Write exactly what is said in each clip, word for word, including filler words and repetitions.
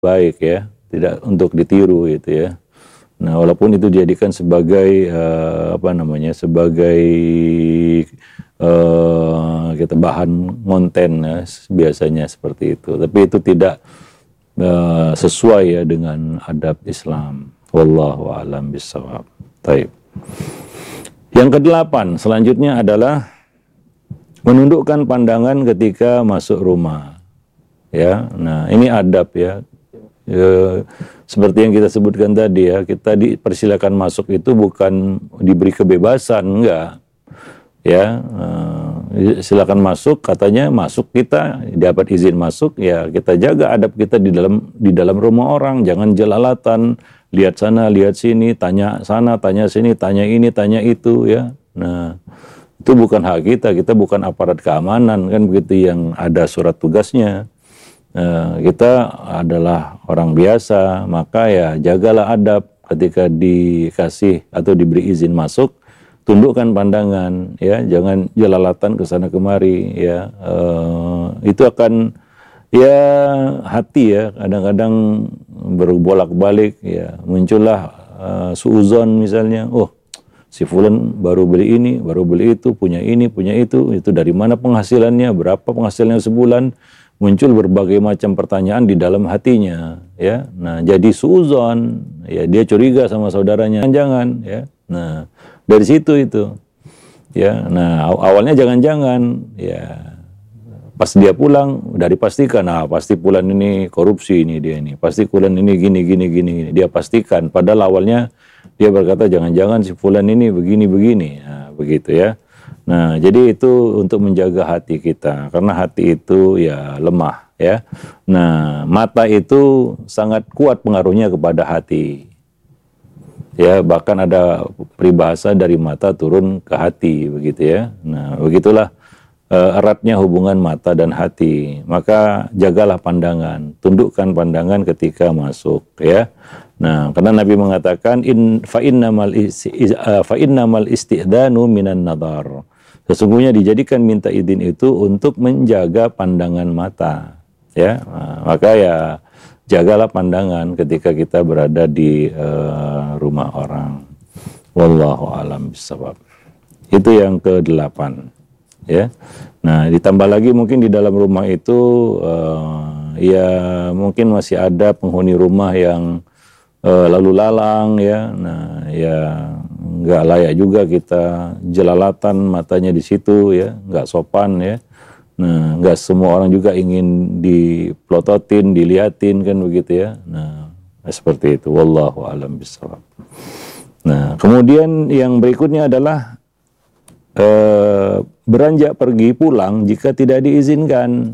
baik ya, tidak untuk ditiru gitu ya. Nah, walaupun itu dijadikan sebagai uh, apa namanya, sebagai uh, kita bahan konten ya, biasanya seperti itu. Tapi itu tidak uh, sesuai ya dengan adab Islam. Wallahu a'lam bishawab. Taib. Yang kedelapan selanjutnya adalah menundukkan pandangan ketika masuk rumah. Ya, nah ini adab ya. E, seperti yang kita sebutkan tadi ya, kita dipersilakan masuk itu bukan diberi kebebasan, enggak. Ya, e, silakan masuk, katanya masuk kita dapat izin masuk, ya kita jaga adab kita di dalam di dalam rumah orang, jangan jelalatan, lihat sana, lihat sini, tanya sana, tanya sini, tanya ini, tanya itu ya. Nah, itu bukan hak kita, kita bukan aparat keamanan kan begitu yang ada surat tugasnya. Uh, kita adalah orang biasa, maka ya jagalah adab ketika dikasih atau diberi izin masuk, tundukkan pandangan, ya jangan jelalatan ke sana kemari, ya uh, itu akan ya hati ya kadang-kadang berbolak-balik, ya muncullah uh, suuzon misalnya, oh si fulan baru beli ini, baru beli itu, punya ini, punya itu, itu dari mana penghasilannya, berapa penghasilannya sebulan. Muncul berbagai macam pertanyaan di dalam hatinya, ya. Nah, jadi suuzon, ya dia curiga sama saudaranya, jangan, ya. Nah, dari situ itu, ya. Nah, awalnya jangan-jangan, ya. Pas dia pulang, udah dipastikan, nah pasti Fulan ini korupsi ini dia ini, pasti Fulan ini gini, gini, gini, gini. Dia pastikan. Padahal awalnya dia berkata jangan-jangan si Fulan ini begini, begini, nah, begitu ya. Nah, jadi itu untuk menjaga hati kita, karena hati itu ya lemah ya. Nah, mata itu sangat kuat pengaruhnya kepada hati. Ya, bahkan ada peribahasa dari mata turun ke hati begitu ya. Nah, begitulah uh, eratnya hubungan mata dan hati. Maka jagalah pandangan, tundukkan pandangan ketika masuk ya. Nah, karena Nabi mengatakan in fa innamal uh, fa innamal istidanu minan nadar. Sesungguhnya dijadikan minta izin itu untuk menjaga pandangan mata, ya. Nah, maka ya jagalah pandangan ketika kita berada di uh, rumah orang. Wallahu a'lam bishawab. Itu yang kedelapan, ya. Nah, ditambah lagi mungkin di dalam rumah itu, uh, ya mungkin masih ada penghuni rumah yang uh, lalu lalang, ya. Nah, ya. Nggak layak juga kita jelalatan matanya di situ ya, nggak sopan ya. Nah, nggak semua orang juga ingin diplototin, diliatin kan begitu ya. Nah, seperti itu. Wallahu a'lam bishawab. Nah, kemudian yang berikutnya adalah eh, beranjak pergi pulang jika tidak diizinkan.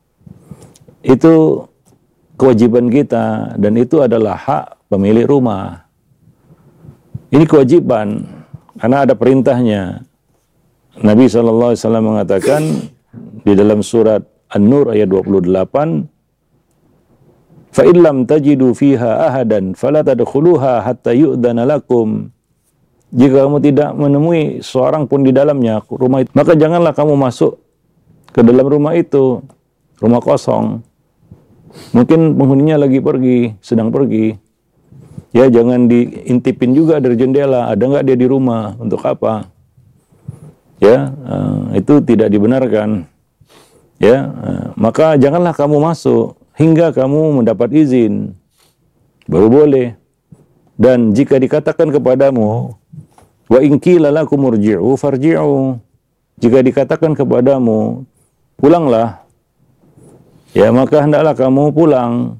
Itu kewajiban kita dan itu adalah hak pemilik rumah. Ini kewajiban, karena ada perintahnya. Nabi shallallahu alaihi wasallam mengatakan di dalam surat An-Nur ayat dua puluh delapan, فَإِنْ لَمْ تَجِدُوا فِيهَا أَحَدًا فَلَا تَدْخُلُوهَا حَتَّى يُؤْذَنَ لَكُمْ. Jika kamu tidak menemui seorang pun di dalamnya rumah itu, maka janganlah kamu masuk ke dalam rumah itu, rumah kosong. Mungkin penghuninya lagi pergi, sedang pergi. Ya, jangan diintipin juga dari jendela, ada nggak dia di rumah, untuk apa? Ya, uh, itu tidak dibenarkan. Ya, uh, maka janganlah kamu masuk hingga kamu mendapat izin, baru boleh. Dan jika dikatakan kepadamu, wa in qila lakum irji'u farji'u, jika dikatakan kepadamu, pulanglah, ya maka hendaklah kamu pulang.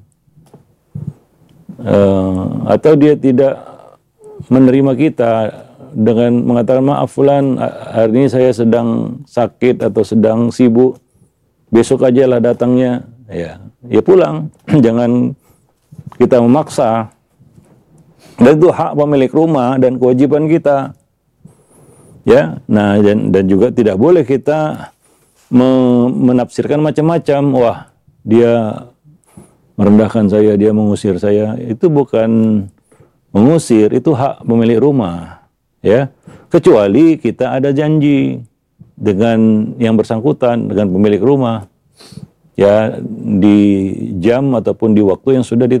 Uh, atau dia tidak menerima kita dengan mengatakan maaf fulan, hari ini saya sedang sakit atau sedang sibuk, besok aja lah datangnya, ya ya pulang. Jangan kita memaksa, dan itu hak pemilik rumah dan kewajiban kita, ya. Nah, dan, dan juga tidak boleh kita me- menafsirkan macam-macam. Wah, dia merendahkan saya, dia mengusir saya. Itu bukan mengusir, itu hak pemilik rumah, ya. Kecuali kita ada janji dengan yang bersangkutan, dengan pemilik rumah, ya di jam ataupun di waktu yang sudah